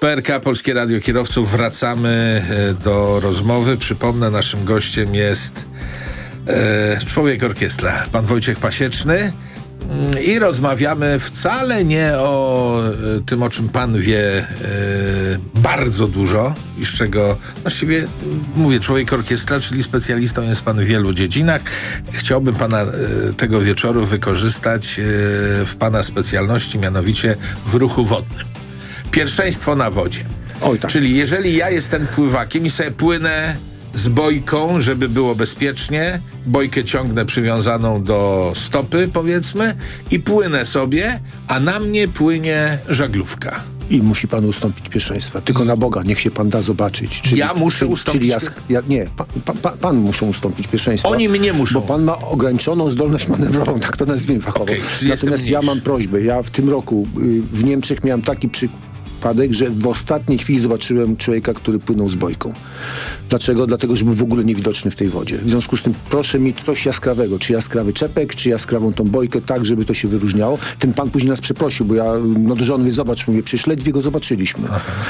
PRK, Polskie Radio Kierowców. Wracamy do rozmowy. Przypomnę, naszym gościem jest człowiek orkiestra, pan Wojciech Pasieczny. I rozmawiamy wcale nie o tym, o czym pan wie bardzo dużo i z czego właściwie mówię, człowiek orkiestra, czyli specjalistą jest pan w wielu dziedzinach. Chciałbym pana tego wieczoru wykorzystać w pana specjalności, mianowicie w ruchu wodnym. Pierwszeństwo na wodzie. Oj, tak. Czyli jeżeli ja jestem pływakiem i sobie płynę z bojką, żeby było bezpiecznie, bojkę ciągnę przywiązaną do stopy, powiedzmy, i płynę sobie, a na mnie płynie żaglówka. I musi pan ustąpić pierwszeństwa. Tylko na Boga, niech się pan da zobaczyć. Czyli, ja muszę ustąpić? Nie, pan muszą ustąpić pierwszeństwa. Oni mnie muszą. Bo pan ma ograniczoną zdolność manewrową, tak to nazwijmy fachowo. Okay, natomiast ja mam prośbę. Ja w tym roku w Niemczech miałem taki przypadek, że w ostatniej chwili zobaczyłem człowieka, który płynął z bojką. Dlaczego? Dlatego, że był w ogóle niewidoczny w tej wodzie. W związku z tym proszę mieć coś jaskrawego. Czy jaskrawy czepek, czy jaskrawą tą bojkę, tak, żeby to się wyróżniało. Ten pan później nas przeprosił, bo ja do żony mówię, zobacz, mówię, przecież ledwie go zobaczyliśmy.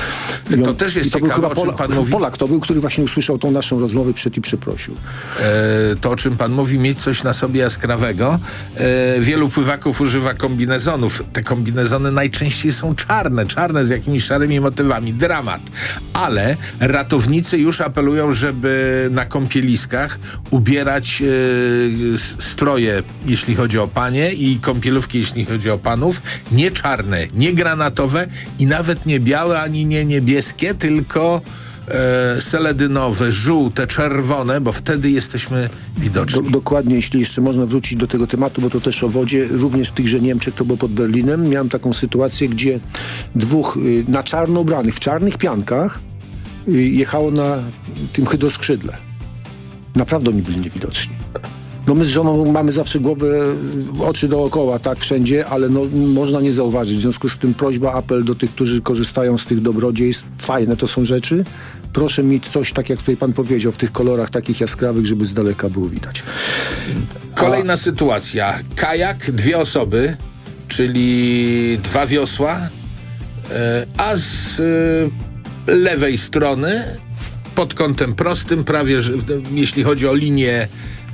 To też jest ciekawe, o czym pan mówi. Polak to był, który właśnie usłyszał tą naszą rozmowę i przeprosił. To, o czym pan mówi, mieć coś na sobie jaskrawego. Wielu pływaków używa kombinezonów. Te kombinezony najczęściej są czarne z jakimiś szarymi motywami. Dramat. Ale ratownicy już apelują, żeby na kąpieliskach ubierać stroje, jeśli chodzi o panie, i kąpielówki, jeśli chodzi o panów, nie czarne, nie granatowe i nawet nie białe, ani nie niebieskie, tylko seledynowe, żółte, czerwone, bo wtedy jesteśmy widoczni. Dokładnie, jeśli jeszcze można wrócić do tego tematu, bo to też o wodzie, również w tychże Niemczech, to było pod Berlinem, miałem taką sytuację, gdzie dwóch na czarno ubranych, w czarnych piankach jechało na tym hydroskrzydle. Naprawdę oni byli niewidoczni. No my z żoną mamy zawsze głowę, oczy dookoła, tak, wszędzie, ale no, można nie zauważyć. W związku z tym prośba, apel do tych, którzy korzystają z tych dobrodziejstw. Fajne to są rzeczy. Proszę mieć coś, tak jak tutaj pan powiedział, w tych kolorach takich jaskrawych, żeby z daleka było widać. Kolejna sytuacja. Kajak, 2 osoby, czyli 2 wiosła, a z lewej strony, pod kątem prostym, prawie, jeśli chodzi o linie,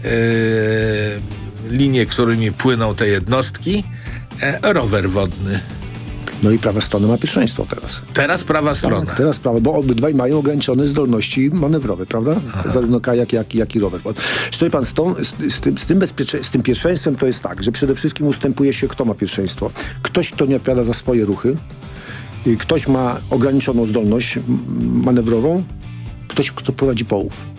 którymi płyną te jednostki, rower wodny. No i prawa strona ma pierwszeństwo teraz. Teraz prawa strona. Tak, teraz prawa, bo obydwaj mają ograniczone zdolności manewrowe, prawda? Aha. Zarówno kajak, jak i rower. Stoi pan, z tym pierwszeństwem to jest tak, że przede wszystkim ustępuje się, kto ma pierwszeństwo. Ktoś, kto nie odpowiada za swoje ruchy, ktoś ma ograniczoną zdolność manewrową, ktoś, kto prowadzi połów.